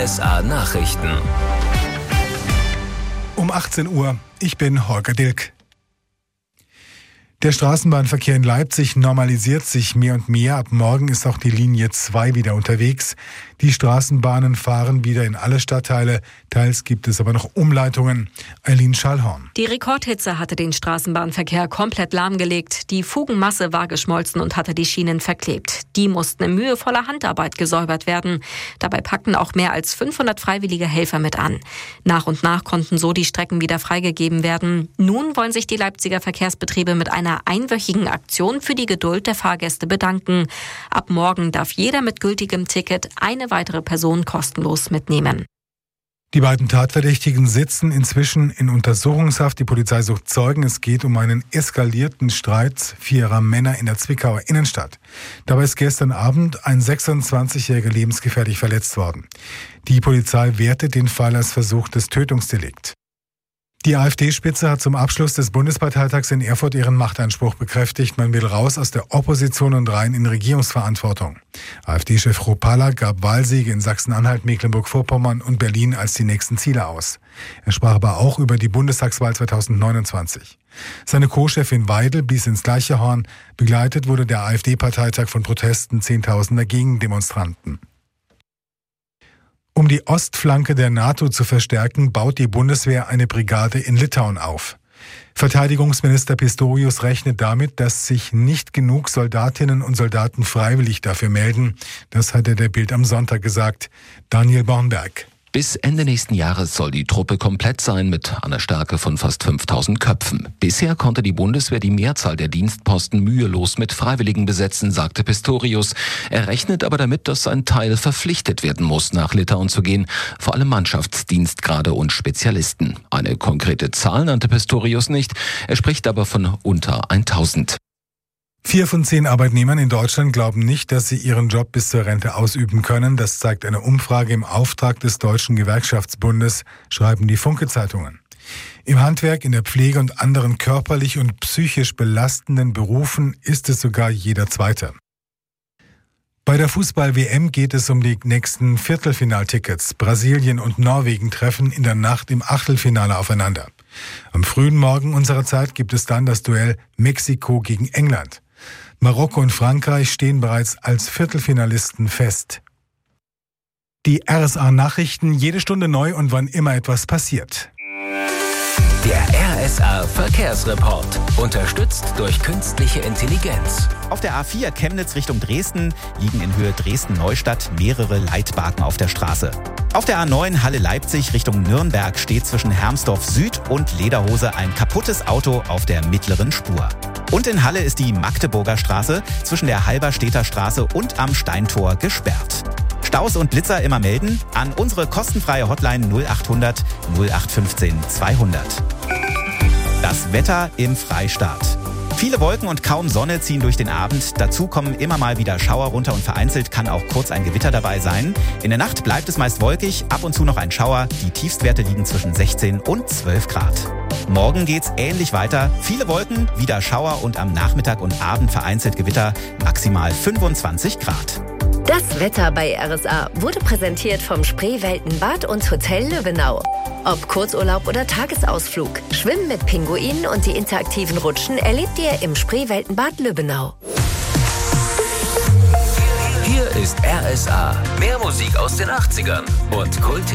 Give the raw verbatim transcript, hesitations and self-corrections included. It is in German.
S A Nachrichten. Um achtzehn Uhr, ich bin Holger Dilk. Der Straßenbahnverkehr in Leipzig normalisiert sich mehr und mehr. Ab morgen ist auch die Linie zwei wieder unterwegs. Die Straßenbahnen fahren wieder in alle Stadtteile. Teils gibt es aber noch Umleitungen. Eileen Schallhorn. Die Rekordhitze hatte den Straßenbahnverkehr komplett lahmgelegt. Die Fugenmasse war geschmolzen und hatte die Schienen verklebt. Die mussten in mühevoller Handarbeit gesäubert werden. Dabei packten auch mehr als fünfhundert freiwillige Helfer mit an. Nach und nach konnten so die Strecken wieder freigegeben werden. Nun wollen sich die Leipziger Verkehrsbetriebe mit einer einwöchigen Aktion für die Geduld der Fahrgäste bedanken. Ab morgen darf jeder mit gültigem Ticket eine weitere Person kostenlos mitnehmen. Die beiden Tatverdächtigen sitzen inzwischen in Untersuchungshaft. Die Polizei sucht Zeugen. Es geht um einen eskalierten Streit vierer Männer in der Zwickauer Innenstadt. Dabei ist gestern Abend ein sechsundzwanzigjähriger lebensgefährlich verletzt worden. Die Polizei wertet den Fall als versuchtes Tötungsdelikt. Die AfD-Spitze hat zum Abschluss des Bundesparteitags in Erfurt ihren Machtanspruch bekräftigt. Man will raus aus der Opposition und rein in Regierungsverantwortung. AfD-Chef Kropala gab Wahlsiege in Sachsen-Anhalt, Mecklenburg-Vorpommern und Berlin als die nächsten Ziele aus. Er sprach aber auch über die Bundestagswahl zweitausendneunundzwanzig. Seine Co-Chefin Weidel blies ins gleiche Horn. Begleitet wurde der AfD-Parteitag von Protesten zehntausender Gegendemonstranten. Um die Ostflanke der NATO zu verstärken, baut die Bundeswehr eine Brigade in Litauen auf. Verteidigungsminister Pistorius rechnet damit, dass sich nicht genug Soldatinnen und Soldaten freiwillig dafür melden. Das hat er der Bild am Sonntag gesagt. Daniel Bornberg. Bis Ende nächsten Jahres soll die Truppe komplett sein mit einer Stärke von fast fünftausend Köpfen. Bisher konnte die Bundeswehr die Mehrzahl der Dienstposten mühelos mit Freiwilligen besetzen, sagte Pistorius. Er rechnet aber damit, dass ein Teil verpflichtet werden muss, nach Litauen zu gehen. Vor allem Mannschaftsdienstgrade und Spezialisten. Eine konkrete Zahl nannte Pistorius nicht. Er spricht aber von unter tausend. Vier von zehn Arbeitnehmern in Deutschland glauben nicht, dass sie ihren Job bis zur Rente ausüben können. Das zeigt eine Umfrage im Auftrag des Deutschen Gewerkschaftsbundes, schreiben die Funke-Zeitungen. Im Handwerk, in der Pflege und anderen körperlich und psychisch belastenden Berufen ist es sogar jeder Zweite. Bei der Fußball-W M geht es um die nächsten Viertelfinaltickets. Brasilien und Norwegen treffen in der Nacht im Achtelfinale aufeinander. Am frühen Morgen unserer Zeit gibt es dann das Duell Mexiko gegen England. Marokko und Frankreich stehen bereits als Viertelfinalisten fest. Die R S A-Nachrichten jede Stunde neu und wann immer etwas passiert. Der R S A-Verkehrsreport. Unterstützt durch künstliche Intelligenz. Auf der A vier Chemnitz Richtung Dresden liegen in Höhe Dresden-Neustadt mehrere Leitbalken auf der Straße. Auf der A neun Halle-Leipzig Richtung Nürnberg steht zwischen Hermsdorf Süd und Lederhose ein kaputtes Auto auf der mittleren Spur. Und in Halle ist die Magdeburger Straße zwischen der Halberstädter Straße und am Steintor gesperrt. Staus und Blitzer immer melden an unsere kostenfreie Hotline null achthundert null acht fünfzehn zweihundert. Das Wetter im Freistaat. Viele Wolken und kaum Sonne ziehen durch den Abend. Dazu kommen immer mal wieder Schauer runter und vereinzelt kann auch kurz ein Gewitter dabei sein. In der Nacht bleibt es meist wolkig, ab und zu noch ein Schauer. Die Tiefstwerte liegen zwischen sechzehn und zwölf Grad. Morgen geht's ähnlich weiter. Viele Wolken, wieder Schauer und am Nachmittag und Abend vereinzelt Gewitter, maximal fünfundzwanzig Grad. Das Wetter bei R S A wurde präsentiert vom Spreeweltenbad und Hotel Lübbenau. Ob Kurzurlaub oder Tagesausflug, Schwimmen mit Pinguinen und die interaktiven Rutschen erlebt ihr im Spreeweltenbad Lübbenau. Hier ist R S A. Mehr Musik aus den achtzigern und Kult